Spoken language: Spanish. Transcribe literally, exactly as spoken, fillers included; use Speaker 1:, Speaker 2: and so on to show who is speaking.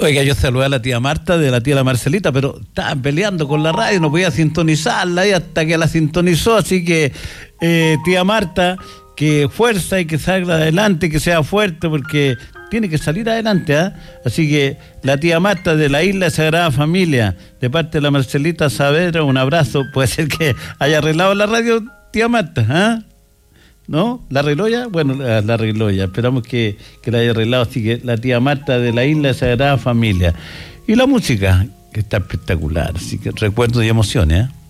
Speaker 1: Oiga, yo saludé a la tía Marta de la tía la Marcelita, pero estaban peleando con la radio, no podía sintonizarla y hasta que la sintonizó, así que eh, tía Marta, que fuerza y que salga adelante, que sea fuerte, porque tiene que salir adelante, ¿ah? ¿eh? Así que la tía Marta de la Isla de Sagrada Familia, de parte de la Marcelita Saavedra, un abrazo. Puede ser que haya arreglado la radio, tía Marta, ¿ah? ¿eh? ¿No? ¿La arregló ya? Bueno, la, la arregló ya. Esperamos que, que la haya arreglado. Así que la tía Marta de la Isla de Sagrada Familia. Y la música, que está espectacular. Así que recuerdos y emociones, ¿eh?